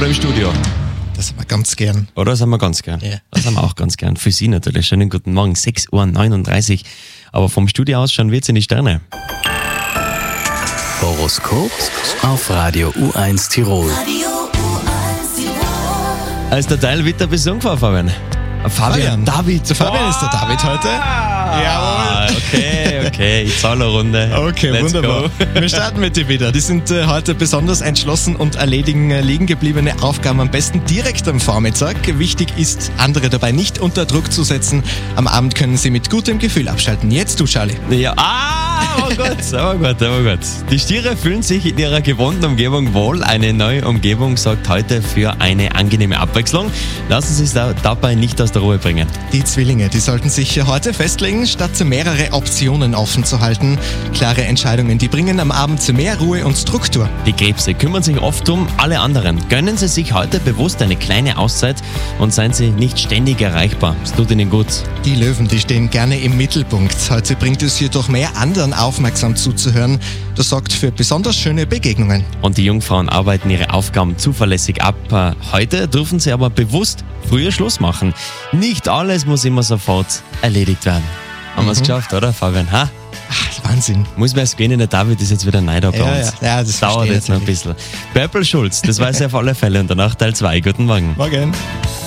oder im Studio? Das haben wir ganz gern. Oder das haben wir ganz gern. Ja. Das haben wir auch ganz gern. Für Sie natürlich. Schönen guten Morgen, 6:39 Uhr. Aber vom Studio aus schauen wir jetzt in die Sterne. Horoskop auf Radio U1 Tirol. Als der Teil wird der Besung Fabian. Fabian. David. Der Fabian ist der David heute. Jawohl. Okay. Ich zahle eine Runde. Okay, Let's wunderbar. go. Wir starten mit dir wieder. Die sind heute besonders entschlossen und erledigen liegen gebliebene Aufgaben am besten direkt am Vormittag. Wichtig ist, andere dabei nicht unter Druck zu setzen. Am Abend können sie mit gutem Gefühl abschalten. Jetzt du, Charlie. Ja, aber gut. Die Stiere fühlen sich in ihrer gewohnten Umgebung wohl. Eine neue Umgebung sorgt heute für eine angenehme Abwechslung. Lassen Sie es dabei nicht aus der Ruhe bringen. Die Zwillinge, die sollten sich heute festlegen, statt mehrere Optionen offen zu halten. Klare Entscheidungen, die bringen am Abend mehr Ruhe und Struktur. Die Krebse kümmern sich oft um alle anderen. Gönnen Sie sich heute bewusst eine kleine Auszeit und seien Sie nicht ständig erreichbar. Es tut Ihnen gut. Die Löwen, die stehen gerne im Mittelpunkt. Heute bringt es jedoch mehr anderen aufmerksam zuzuhören. Das sorgt für besonders schöne Begegnungen. Und die Jungfrauen arbeiten ihre Aufgaben zuverlässig ab. Heute dürfen sie aber bewusst früher Schluss machen. Nicht alles muss immer sofort erledigt werden. Haben wir es geschafft, oder Fabian? Ha? Ach, Wahnsinn. Muss man es gehen, der David ist jetzt wieder neu da bei uns. Ja, das Dauert verstehe jetzt noch ein bisschen. Purple Schulz, das weiß ich auf alle Fälle. Und danach Teil 2. Guten Morgen. Morgen.